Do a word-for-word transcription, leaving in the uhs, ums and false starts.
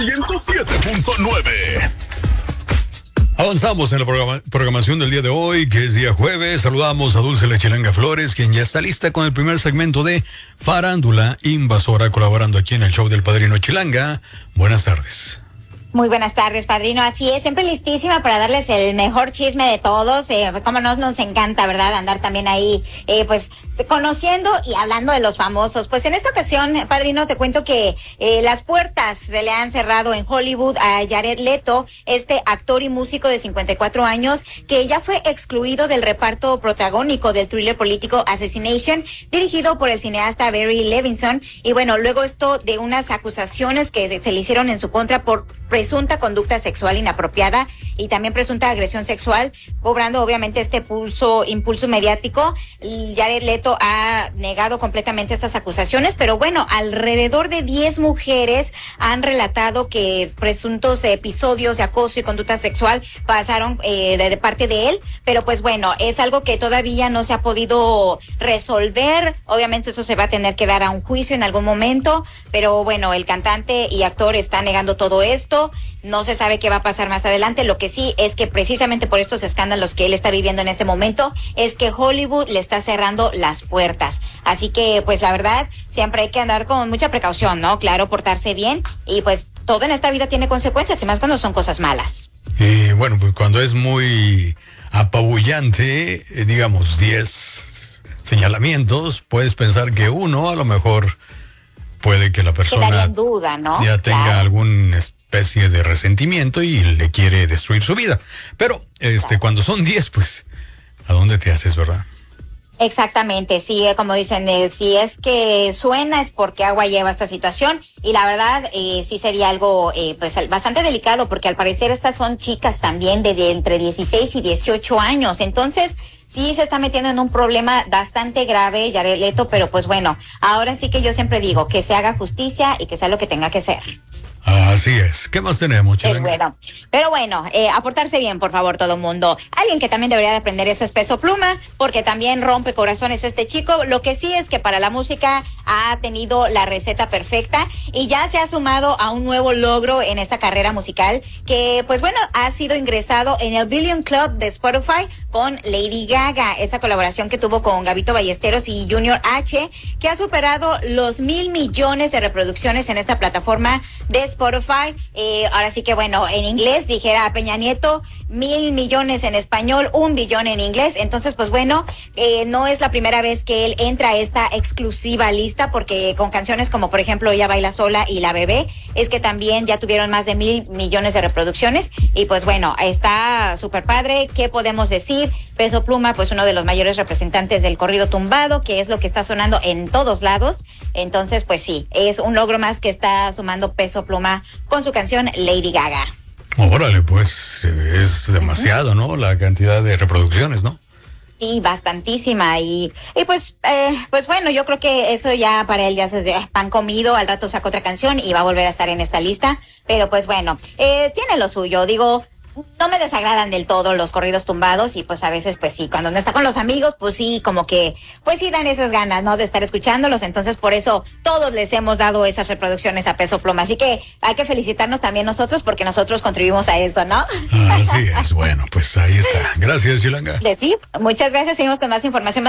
ciento siete punto nueve. Avanzamos en la programa, programación del día de hoy, que es día jueves. Saludamos a Dulce La Chilanga Flores, quien ya está lista con el primer segmento de Farándula Invasora, colaborando aquí en el show del Padrino Chilanga. Buenas tardes. Muy buenas tardes, padrino. Así es, siempre listísima para darles el mejor chisme de todos. Eh, como nos, nos encanta, ¿verdad? Andar también ahí, eh, pues, conociendo y hablando de los famosos. Pues en esta ocasión, padrino, te cuento que eh, las puertas se le han cerrado en Hollywood a Jared Leto, este actor y músico de cincuenta y cuatro años, que ya fue excluido del reparto protagónico del thriller político Assassination, dirigido por el cineasta Barry Levinson. Y bueno, luego esto de unas acusaciones que se, se le hicieron en su contra por presunta conducta sexual inapropiada y también presunta agresión sexual, cobrando obviamente este pulso, impulso mediático. Jared Leto ha negado completamente estas acusaciones, pero bueno, alrededor de diez mujeres han relatado que presuntos episodios de acoso y conducta sexual pasaron eh, de, de parte de él, pero pues bueno, es algo que todavía no se ha podido resolver. Obviamente eso se va a tener que dar a un juicio en algún momento, pero bueno, el cantante y actor está negando todo esto. No se sabe qué va a pasar más adelante. Lo que sí es que precisamente por estos escándalos que él está viviendo en este momento es que Hollywood le está cerrando las puertas. Así que pues la verdad siempre hay que andar con mucha precaución, ¿no? Claro, portarse bien, y pues todo en esta vida tiene consecuencias, y más cuando son cosas malas. Y bueno, pues cuando es muy apabullante, eh, digamos diez señalamientos, puedes pensar que uno a lo mejor puede que la persona en duda, ¿no? ya tenga Claro. algún especie de resentimiento y le quiere destruir su vida. Pero este Claro. cuando son diez, pues, ¿a dónde te haces, verdad? Exactamente, sí, eh, como dicen, eh, si es que suena es porque agua lleva esta situación, y la verdad eh, sí sería algo eh, pues bastante delicado, porque al parecer estas son chicas también de, de entre dieciséis y dieciocho años, entonces sí se está metiendo en un problema bastante grave Jared Leto, pero pues bueno, ahora sí que yo siempre digo que se haga justicia y que sea lo que tenga que ser. Así es. ¿Qué más tenemos, Qué Chilanga? bueno. Pero bueno, eh, a portarse bien, por favor, todo el mundo. Alguien que también debería de aprender eso es Peso Pluma, porque también rompe corazones este chico. Lo que sí es que para la música ha tenido la receta perfecta y ya se ha sumado a un nuevo logro en esta carrera musical, que pues bueno, ha sido ingresado en el Billion Club de Spotify con Lady Gaga, esa colaboración que tuvo con Gabito Ballesteros y Junior H, que ha superado los mil millones de reproducciones en esta plataforma de Spotify. Eh, ahora sí que bueno, en inglés dijera Peña Nieto, mil millones en español, un billón en inglés. Entonces, pues bueno, eh, no es la primera vez que él entra a esta exclusiva lista, porque con canciones como por ejemplo Ella Baila Sola y La Bebé, es que también ya tuvieron más de mil millones de reproducciones. Y pues bueno, está súper padre. ¿Qué podemos decir? Peso Pluma, pues uno de los mayores representantes del corrido tumbado, que es lo que está sonando en todos lados. Entonces, pues sí, es un logro más que está sumando Peso Pluma con su canción Lady Gaga. Órale, pues es demasiado, ¿no? La cantidad de reproducciones, ¿no? Sí, bastantísima. Y, y pues, eh, pues bueno, yo creo que eso ya para él ya se de pan comido. Al rato saca otra canción y va a volver a estar en esta lista. Pero pues bueno, eh, tiene lo suyo. Digo, no me desagradan del todo los corridos tumbados, y pues a veces pues sí, cuando uno está con los amigos, pues sí, como que, pues sí dan esas ganas, ¿no? De estar escuchándolos. Entonces por eso todos les hemos dado esas reproducciones a Peso Pluma. Así que hay que felicitarnos también nosotros, porque nosotros contribuimos a eso, ¿no? Así es. Bueno, pues ahí está. Gracias, Chilanga. Sí, muchas gracias. Seguimos con más información.